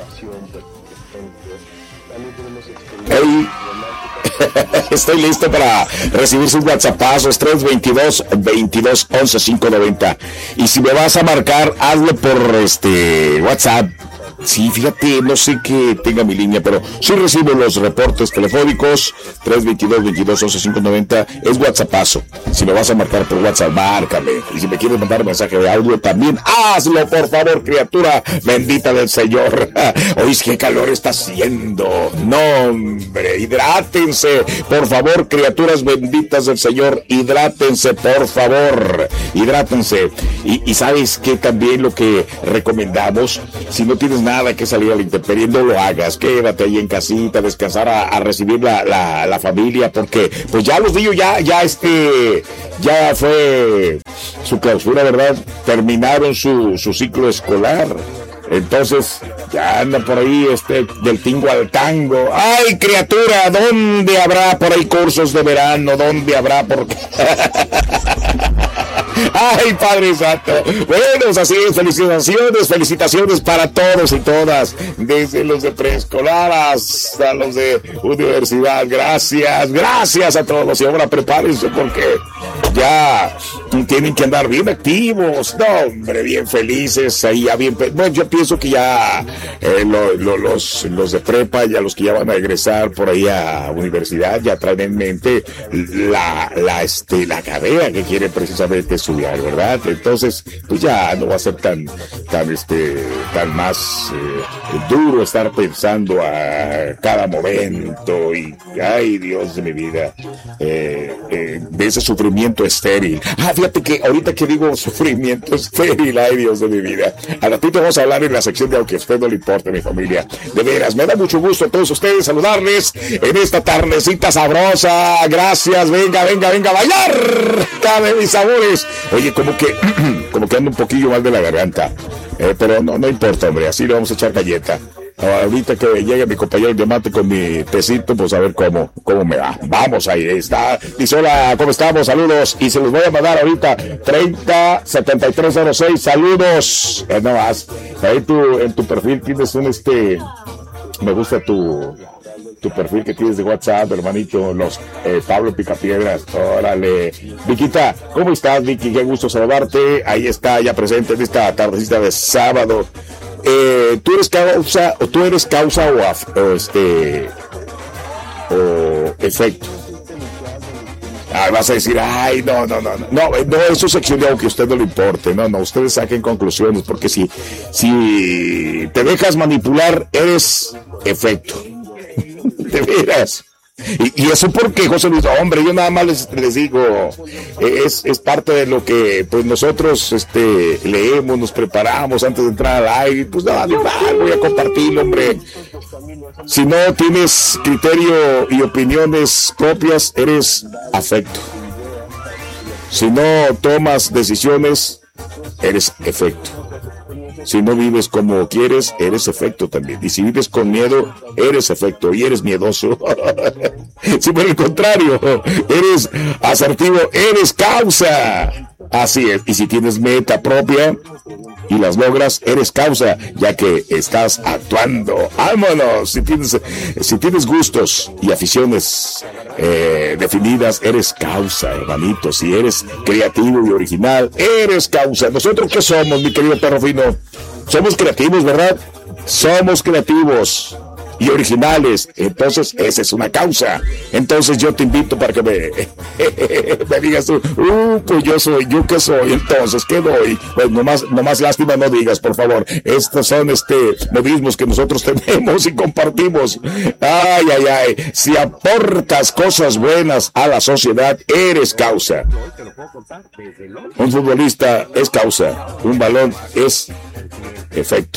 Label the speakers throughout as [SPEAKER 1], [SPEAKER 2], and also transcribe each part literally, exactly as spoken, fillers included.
[SPEAKER 1] Hey. Estoy listo para recibir sus WhatsAppazos tres veintidós, veintidós, once, quinientos noventa. Y si me vas a marcar, hazlo por este WhatsApp. Sí, fíjate, no sé que tenga mi línea, pero sí recibo los reportes telefónicos. Tres veintidós, veintidós, once, quinientos noventa. Es WhatsAppazo. Si me vas a marcar por WhatsApp, márcame. Y si me quieres mandar mensaje de audio, también hazlo, por favor, criatura bendita del Señor. Oís qué calor está haciendo. No, hombre, hidrátense. Por favor, criaturas benditas del Señor, hidrátense, por favor. Hidrátense. Y, y sabes que también lo que recomendamos, si no tienes nada nada que salir a la intemperie, no lo hagas, quédate ahí en casita, descansar a, a recibir la, la, la familia, porque pues ya los niños ya, ya este, ya fue su clausura, ¿verdad? Terminaron su, su ciclo escolar. Entonces, ya anda por ahí este del tingo al tango. ¡Ay, criatura! ¿Dónde habrá por ahí cursos de verano? ¿Dónde habrá por qué? ¡Ay, Padre Santo! Bueno, así es, felicitaciones, felicitaciones para todos y todas, desde los de preescolar hasta los de universidad. Gracias, gracias a todos. Y ahora prepárense porque ya tienen que andar bien activos. No, hombre, bien felices. Ahí ya bien. Bueno, yo pienso que ya eh, lo, lo, los, los de prepa, ya los que ya van a egresar por ahí a universidad, ya traen en mente la, la, este, la carrera que quieren precisamente estudiar, ¿verdad? Entonces, pues ya no va a ser tan, tan, este, tan más eh, duro estar pensando a cada momento y, ay, Dios de mi vida, eh, eh, de ese sufrimiento estéril. Ah, fíjate que ahorita que digo sufrimiento estéril, ay, Dios de mi vida, a ratito vamos a hablar en la sección de aunque a usted no le importe, mi familia. De veras, me da mucho gusto a todos ustedes saludarles en esta tardecita sabrosa. Gracias, venga, venga, venga a bailar, cabe mis sabores. Oye, como que, como que ando un poquillo mal de la garganta, eh, pero no, no importa, hombre, así le vamos a echar galleta. Ahorita que llegue mi compañero Diamante con mi tecito, pues a ver cómo, cómo me va. Vamos, ahí está. Dice, hola, ¿cómo estamos? Saludos. Y se los voy a mandar ahorita. treinta, setenta y tres cero seis. Saludos. Eh, no más. Ahí tú, en tu perfil tienes un este. Me gusta tu. Tu perfil que tienes de WhatsApp, hermanito, los eh, Pablo Picapiedras. Órale. Viquita, ¿cómo estás, Vicky? Qué gusto saludarte. Ahí está, ya presente en esta tardecita de sábado. Eh, tú eres causa o tú eres causa o, af, o este o efecto. Ah, vas a decir, ay, no, no, no, no, no, no, eso es sección de aunque a usted no le importe, no, no, ustedes saquen conclusiones, porque si, si te dejas manipular, eres efecto. De veras. Y, y eso porque, José Luis, hombre, yo nada más les, les digo, es, es parte de lo que pues nosotros este, leemos, nos preparamos antes de entrar al aire, pues nada, no, voy a compartirlo, hombre. Si no tienes criterio y opiniones propias, eres afecto. Si no tomas decisiones, eres efecto. Si no vives como quieres, eres efecto también. Y si vives con miedo, eres efecto y eres miedoso. Si por el contrario, eres asertivo, eres causa. Así es. Y si tienes meta propia y las logras, eres causa, ya que estás actuando. ¡Vámonos! Si tienes, si tienes gustos y aficiones eh, definidas, eres causa, hermanito. Si eres creativo y original, eres causa. ¿Nosotros qué somos, mi querido perro fino? Somos creativos, ¿verdad? Somos creativos y originales. Entonces, esa es una causa. Entonces, yo te invito para que me, me digas tú, uh, pues yo soy, ¿yo qué soy? Entonces, ¿qué doy? Pues nomás, nomás lástima no digas, por favor. Estos son este modismos que nosotros tenemos y compartimos. Ay, ay, ay. Si aportas cosas buenas a la sociedad, eres causa. Un futbolista es causa. Un balón es efecto.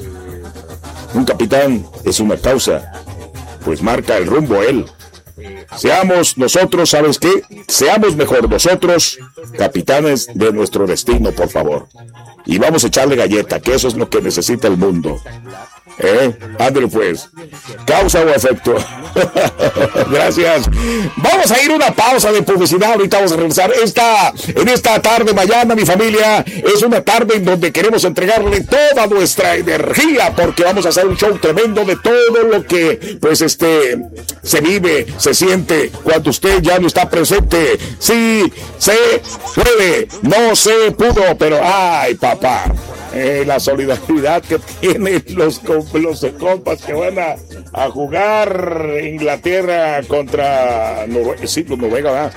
[SPEAKER 1] Un capitán es una causa, pues marca el rumbo a él. Seamos nosotros, ¿sabes qué? Seamos mejor nosotros, capitanes de nuestro destino, por favor. Y vamos a echarle galleta, que eso es lo que necesita el mundo. ¿Eh? Ándale pues. Causa o efecto. Gracias. Vamos a ir a una pausa de publicidad. Ahorita vamos a regresar. Esta, en esta tarde mañana, mi familia, es una tarde en donde queremos entregarle toda nuestra energía, porque vamos a hacer un show tremendo de todo lo que, pues, este, se vive, se siente cuando usted ya no está presente. Sí, se puede, no se pudo, pero ay, papá. Eh, la solidaridad que tienen los, los compas que van a, a jugar Inglaterra contra Noruega, sí, pues Noruega, ¿verdad?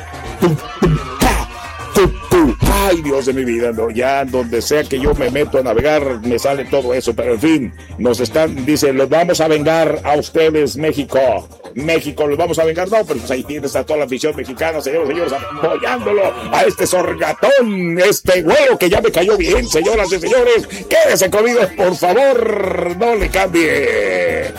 [SPEAKER 1] Ay, Dios de mi vida, no, ya donde sea que yo me meto a navegar me sale todo eso, pero en fin, nos están, dicen, los vamos a vengar a ustedes, México, México, los vamos a vengar, no, pero pues ahí tienes a toda la afición mexicana, señores, señores, apoyándolo a este sorgatón, este güero que ya me cayó bien, señoras y señores, quédese conmigo, por favor, no le cambie.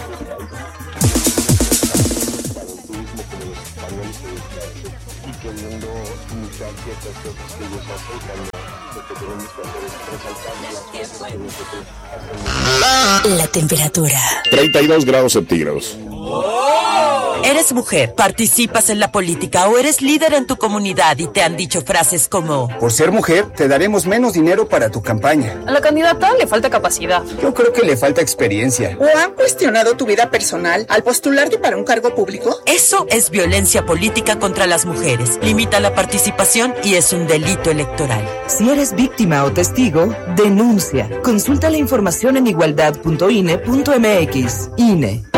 [SPEAKER 2] La temperatura
[SPEAKER 1] treinta y dos grados centígrados.
[SPEAKER 2] ¿Eres mujer, participas en la política o eres líder en tu comunidad y te han dicho frases como:
[SPEAKER 3] por ser mujer, te daremos menos dinero para tu campaña?
[SPEAKER 4] A la candidata le falta capacidad.
[SPEAKER 3] Yo creo que le falta experiencia.
[SPEAKER 5] ¿O han cuestionado tu vida personal al postularte para un cargo público?
[SPEAKER 2] Eso es violencia política contra las mujeres. Limita la participación y es un delito electoral.
[SPEAKER 6] Si eres víctima o testigo, denuncia. Consulta la información en igualdad punto i n e punto m x. I N E.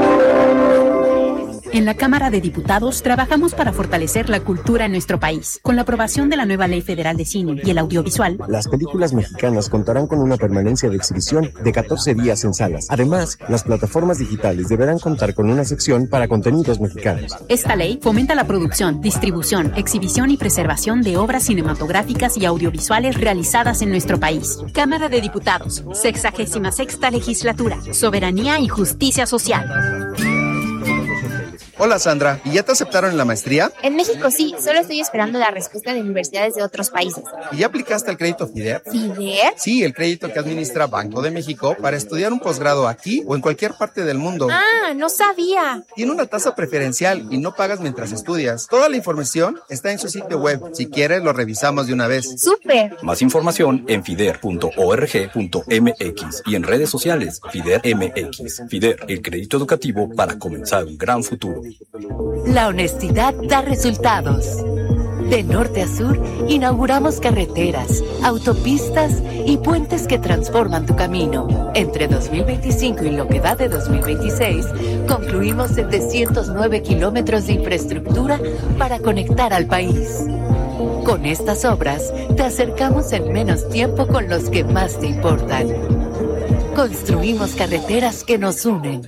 [SPEAKER 7] En la Cámara de Diputados trabajamos para fortalecer la cultura en nuestro país. Con la aprobación de la nueva Ley Federal de Cine y el Audiovisual,
[SPEAKER 8] las películas mexicanas contarán con una permanencia de exhibición de catorce días en salas. Además, las plataformas digitales deberán contar con una sección para contenidos mexicanos.
[SPEAKER 7] Esta ley fomenta la producción, distribución, exhibición y preservación de obras cinematográficas y audiovisuales realizadas en nuestro país. Cámara de Diputados, sexagésima sexta legislatura, soberanía y justicia social.
[SPEAKER 3] Hola Sandra, ¿y ya te aceptaron en la maestría?
[SPEAKER 9] En México sí, solo estoy esperando la respuesta de universidades de otros países.
[SPEAKER 3] ¿Y ya aplicaste al crédito FIDER?
[SPEAKER 9] ¿FIDER?
[SPEAKER 3] Sí, el crédito que administra Banco de México para estudiar un posgrado aquí o en cualquier parte del mundo.
[SPEAKER 9] Ah, no sabía.
[SPEAKER 3] Tiene una tasa preferencial y no pagas mientras estudias. Toda la información está en su sitio web. Si quieres, lo revisamos de una vez.
[SPEAKER 9] ¡Súper!
[SPEAKER 10] Más información en fider punto org punto m x y en redes sociales FIDER M X. FIDER, el crédito educativo para comenzar un gran futuro.
[SPEAKER 11] La honestidad da resultados. De norte a sur, inauguramos carreteras, autopistas y puentes que transforman tu camino. Entre dos mil veinticinco y lo que va de dos mil veintiséis, concluimos setecientos nueve kilómetros de infraestructura para conectar al país. Con estas obras, te acercamos en menos tiempo con los que más te importan. Construimos carreteras que nos unen.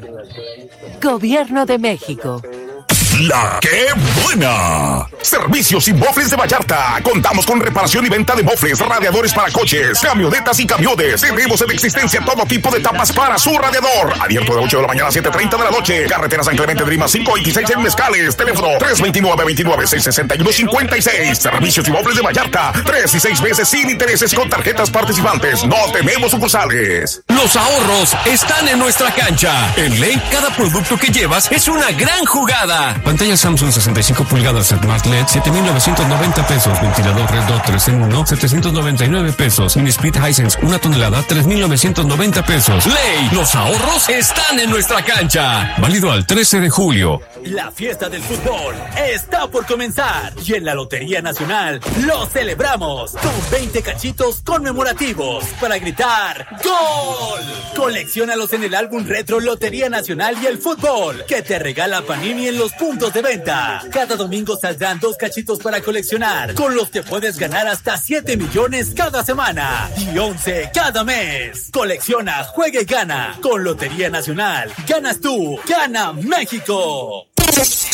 [SPEAKER 11] Gobierno de México.
[SPEAKER 12] ¡La qué buena! Servicios y Mofles de Vallarta. Contamos con reparación y venta de mofles, radiadores para coches, camionetas y camiones. Tenemos en existencia todo tipo de tapas para su radiador. Abierto de ocho de la mañana a siete treinta de la noche. Carretera San Clemente de Lima cinco veintiséis en Mezcales. Teléfono tres veintinueve, veintinueve, seiscientos sesenta y uno, cincuenta y seis. Servicios y Mofles de Vallarta. Tres y seis meses sin intereses con tarjetas participantes. No tenemos sucursales.
[SPEAKER 13] Los ahorros están en nuestra cancha. En Ley, cada producto que llevas es una gran jugada.
[SPEAKER 14] Pantalla Samsung sesenta y cinco pulgadas Smart L E D, siete mil novecientos noventa pesos. Ventilador Red Dot tres en uno, setecientos noventa y nueve pesos. Mini Split Hisense, una tonelada, tres mil novecientos noventa pesos.
[SPEAKER 13] Ley, los ahorros están en nuestra cancha.
[SPEAKER 14] Válido al trece de julio.
[SPEAKER 15] La fiesta del fútbol está por comenzar y en la Lotería Nacional lo celebramos con veinte cachitos conmemorativos para gritar ¡Gol! Colecciónalos en el álbum retro Lotería Nacional y el Fútbol que te regala Panini en los puntos de venta. Cada domingo saldrán dos cachitos para coleccionar, con los que puedes ganar hasta siete millones cada semana y once cada mes. Colecciona, juega y gana. Con Lotería Nacional, ganas tú, gana México.